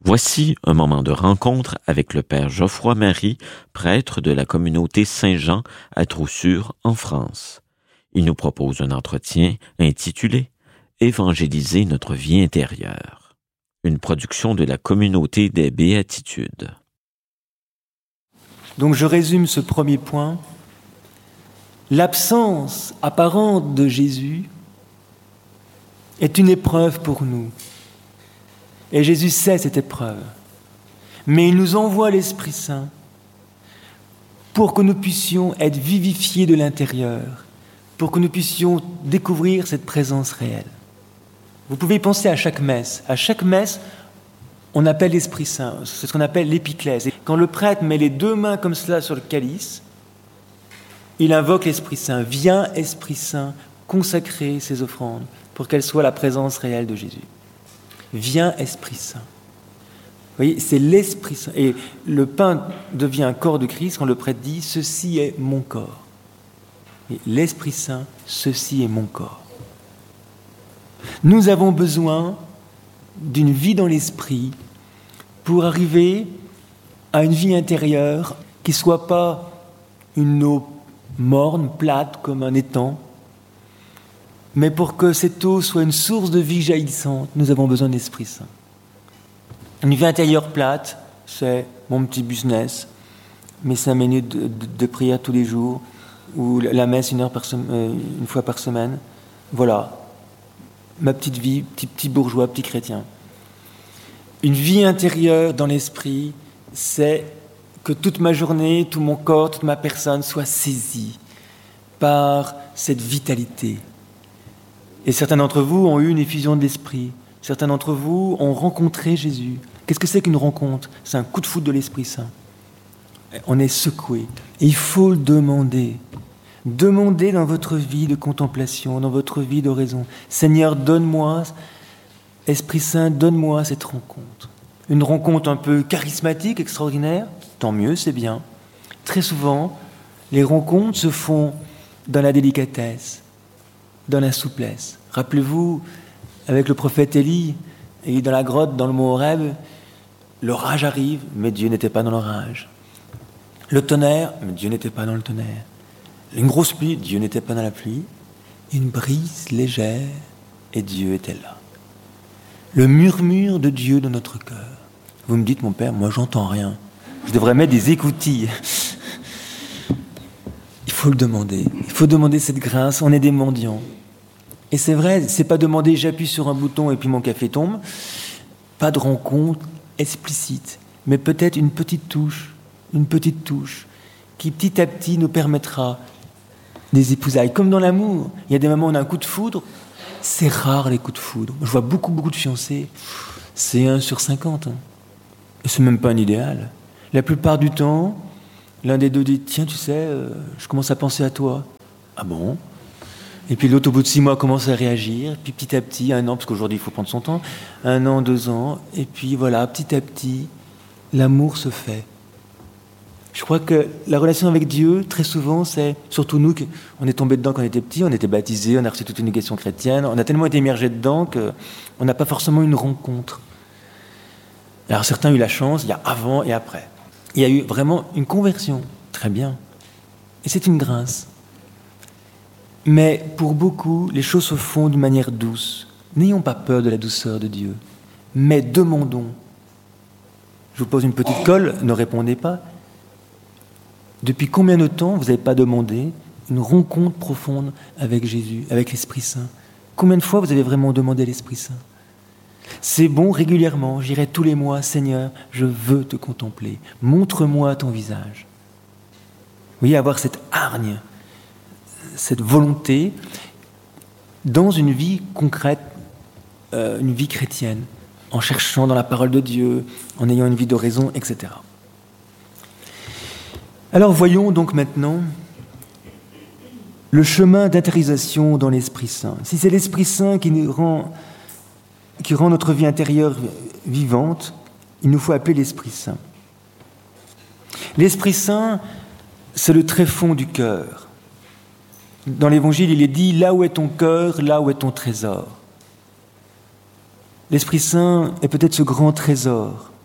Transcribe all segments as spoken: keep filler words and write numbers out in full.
Voici un moment de rencontre avec le père Geoffroy Marie, prêtre de la communauté Saint-Jean à Troussure, en France. Il nous propose un entretien intitulé « Évangéliser notre vie intérieure », une production de la communauté des Béatitudes. Donc je résume ce premier point. L'absence apparente de Jésus est une épreuve pour nous. Et Jésus sait cette épreuve. Mais il nous envoie l'Esprit Saint pour que nous puissions être vivifiés de l'intérieur, pour que nous puissions découvrir cette présence réelle. Vous pouvez y penser à chaque messe. À chaque messe, on appelle l'Esprit Saint. C'est ce qu'on appelle l'épiclèse. Et quand le prêtre met les deux mains comme cela sur le calice, il invoque l'Esprit Saint. Viens, Esprit Saint, consacrer ces offrandes pour qu'elles soient la présence réelle de Jésus. Viens, Esprit Saint. Vous voyez, c'est l'Esprit Saint. Et le pain devient un corps de Christ quand le prêtre dit « Ceci est mon corps ». Et l'Esprit Saint, ceci est mon corps. Nous avons besoin d'une vie dans l'esprit pour arriver à une vie intérieure qui ne soit pas une eau morne, plate comme un étang, mais pour que cette eau soit une source de vie jaillissante, nous avons besoin de l'Esprit Saint. Une vie intérieure plate, c'est mon petit business, mes cinq minutes de, de, de prière tous les jours, ou la messe une, heure par sem- euh, une fois par semaine. Voilà, ma petite vie, petit, petit bourgeois, petit chrétien. Une vie intérieure dans l'esprit, c'est que toute ma journée, tout mon corps, toute ma personne soit saisie par cette vitalité. Et certains d'entre vous ont eu une effusion de l'esprit. Certains d'entre vous ont rencontré Jésus. Qu'est-ce que c'est qu'une rencontre ? C'est un coup de foudre de l'Esprit Saint. On est secoué. Et il faut le demander. Demandez dans votre vie de contemplation, dans votre vie d'oraison. Seigneur, donne-moi, Esprit Saint, donne-moi cette rencontre. Une rencontre un peu charismatique, extraordinaire, tant mieux, c'est bien. Très souvent, les rencontres se font dans la délicatesse, dans la souplesse. Rappelez-vous, avec le prophète Élie, et dans la grotte, dans le mont Horeb, l'orage arrive, mais Dieu n'était pas dans l'orage. Le tonnerre, mais Dieu n'était pas dans le tonnerre. Une grosse pluie, Dieu n'était pas dans la pluie. Une brise légère, et Dieu était là. Le murmure de Dieu dans notre cœur. Vous me dites, mon père, moi j'entends rien. Je devrais mettre des écoutilles. Il faut le demander. Il faut demander cette grâce. On est des mendiants. Et c'est vrai, c'est pas demander j'appuie sur un bouton et puis mon café tombe. Pas de rencontre explicite, mais peut-être une petite touche, une petite touche qui petit à petit nous permettra des épousailles. Comme dans l'amour, il y a des moments où on a un coup de foudre. C'est rare les coups de foudre. Je vois beaucoup, beaucoup de fiancés. C'est un sur cinquante. Hein. Et c'est même pas un idéal. La plupart du temps, l'un des deux dit tiens, tu sais, euh, je commence à penser à toi. Ah bon ? Et puis l'autre, au bout de six mois, commence à réagir. Puis petit à petit, un an, parce qu'aujourd'hui, il faut prendre son temps, un an, deux ans. Et puis voilà, petit à petit, l'amour se fait. Je crois que la relation avec Dieu, très souvent, c'est, surtout nous, on est tombé dedans quand on était petit, on était baptisés, on a reçu toute une éducation chrétienne, on a tellement été immergés dedans qu'on n'a pas forcément une rencontre. Alors certains ont eu la chance, il y a avant et après. Il y a eu vraiment une conversion, très bien. Et c'est une grâce. Mais pour beaucoup, les choses se font d'une manière douce. N'ayons pas peur de la douceur de Dieu, mais demandons. Je vous pose une petite colle, ne répondez pas. Depuis combien de temps vous n'avez pas demandé une rencontre profonde avec Jésus, avec l'Esprit Saint ? Combien de fois vous avez vraiment demandé l'Esprit Saint ? C'est bon régulièrement, j'irai tous les mois, Seigneur, je veux te contempler. Montre-moi ton visage. Vous voyez, avoir cette hargne, cette volonté dans une vie concrète, euh, une vie chrétienne, en cherchant dans la parole de Dieu, en ayant une vie d'oraison, et cetera. Alors voyons donc maintenant le chemin d'intériorisation dans l'Esprit Saint. Si c'est l'Esprit Saint qui nous rend, qui rend notre vie intérieure vivante, il nous faut appeler l'Esprit Saint. L'Esprit Saint, c'est le tréfonds du cœur. Dans l'Évangile, il est dit « Là où est ton cœur, là où est ton trésor ». L'Esprit Saint est peut-être ce grand trésor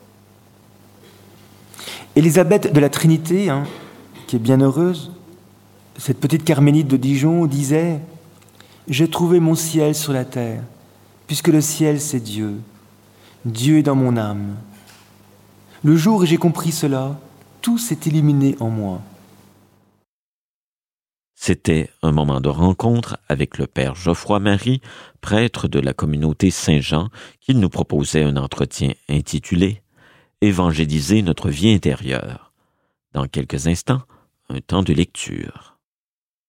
Élisabeth de la Trinité, hein, qui est bien heureuse, cette petite carmélite de Dijon, disait « J'ai trouvé mon ciel sur la terre, puisque le ciel c'est Dieu. Dieu est dans mon âme. Le jour où j'ai compris cela, tout s'est illuminé en moi. » C'était un moment de rencontre avec le père Geoffroy Marie, prêtre de la communauté Saint-Jean, qui nous proposait un entretien intitulé « Évangéliser notre vie intérieure ». Dans quelques instants, un temps de lecture.